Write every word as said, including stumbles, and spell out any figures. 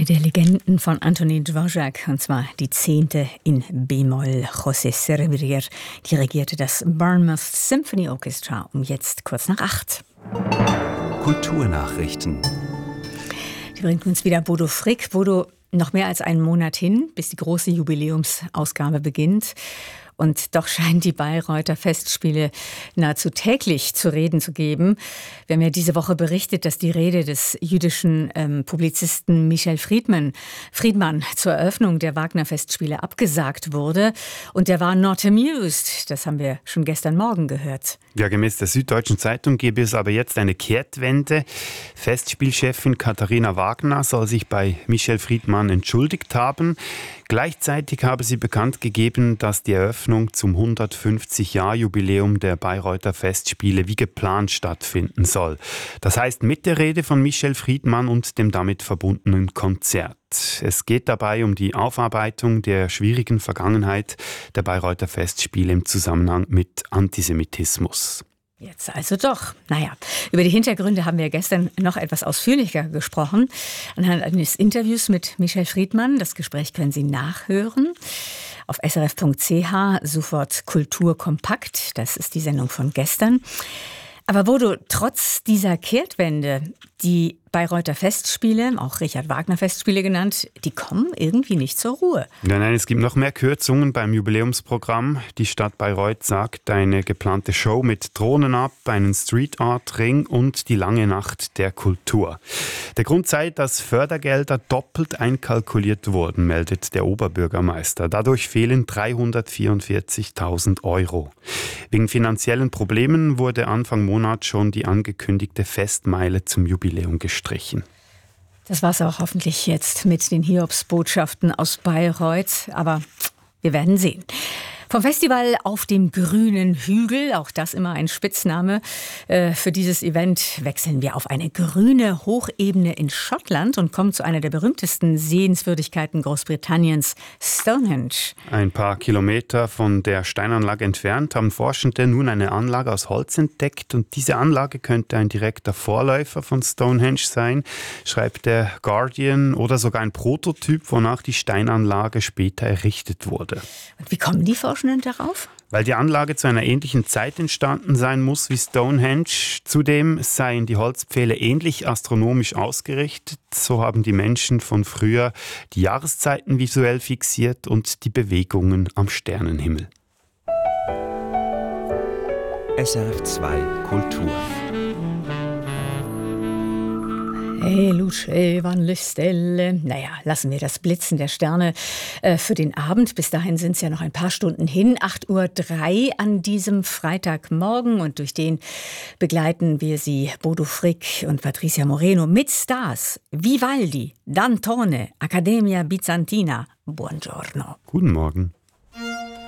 Eine der Legenden von Antonin Dvorak, und zwar die zehnte in B-Moll. José Servír dirigierte das Bournemouth Symphony Orchestra um jetzt kurz nach acht. Kulturnachrichten. Die bringt uns wieder Bodo Frick. Bodo, noch mehr als einen Monat hin, bis die große Jubiläumsausgabe beginnt. Und doch scheinen die Bayreuther Festspiele nahezu täglich zu reden zu geben. Wir haben ja diese Woche berichtet, dass die Rede des jüdischen ähm, Publizisten Michel Friedman, Friedman zur Eröffnung der Wagner-Festspiele abgesagt wurde. Und der war not amused. Das haben wir schon gestern Morgen gehört. Ja, gemäß der Süddeutschen Zeitung gebe es aber jetzt eine Kehrtwende. Festspielchefin Katharina Wagner soll sich bei Michel Friedman entschuldigt haben. Gleichzeitig habe sie bekannt gegeben, dass die Eröffnung zum hundertfünfzig-Jahr-Jubiläum der Bayreuther Festspiele wie geplant stattfinden soll. Das heißt mit der Rede von Michel Friedman und dem damit verbundenen Konzert. Es geht dabei um die Aufarbeitung der schwierigen Vergangenheit der Bayreuther Festspiele im Zusammenhang mit Antisemitismus. Jetzt also doch. Naja, über die Hintergründe haben wir gestern noch etwas ausführlicher gesprochen. Anhand eines Interviews mit Michel Friedman. Das Gespräch können Sie nachhören auf s r f punkt c h, sofort Kultur kompakt. Das ist die Sendung von gestern. Aber Bodo, trotz dieser Kehrtwende, die Bayreuther Festspiele, auch Richard Wagner Festspiele genannt, die kommen irgendwie nicht zur Ruhe. Nein, nein, es gibt noch mehr Kürzungen beim Jubiläumsprogramm. Die Stadt Bayreuth sagt eine geplante Show mit Drohnen ab, einen Street Art Ring und die lange Nacht der Kultur. Der Grund sei, dass Fördergelder doppelt einkalkuliert wurden, meldet der Oberbürgermeister. Dadurch fehlen dreihundertvierundvierzigtausend Euro. Wegen finanziellen Problemen wurde Anfang Monat schon die angekündigte Festmeile zum Jubiläum gestrichen. Das war's auch hoffentlich jetzt mit den Hiobsbotschaften aus Bayreuth. Aber wir werden sehen. Vom Festival auf dem grünen Hügel, auch das immer ein Spitzname äh, für dieses Event, wechseln wir auf eine grüne Hochebene in Schottland und kommen zu einer der berühmtesten Sehenswürdigkeiten Großbritanniens, Stonehenge. Ein paar Kilometer von der Steinanlage entfernt haben Forschende nun eine Anlage aus Holz entdeckt und diese Anlage könnte ein direkter Vorläufer von Stonehenge sein, schreibt der Guardian, oder sogar ein Prototyp, wonach die Steinanlage später errichtet wurde. Und wie kommen die Forschenden darauf? Weil die Anlage zu einer ähnlichen Zeit entstanden sein muss wie Stonehenge. Zudem seien die Holzpfähle ähnlich astronomisch ausgerichtet. So haben die Menschen von früher die Jahreszeiten visuell fixiert und die Bewegungen am Sternenhimmel. S R F zwei Kultur. Hey, Luce, van le stelle. Naja, lassen wir das Blitzen der Sterne äh, für den Abend. Bis dahin sind es ja noch ein paar Stunden hin. acht Uhr drei an diesem Freitagmorgen. Und durch den begleiten wir Sie, Bodo Frick und Patricia Moreno, mit Stars. Vivaldi, Dantone, Accademia Bizantina. Buongiorno. Guten Morgen.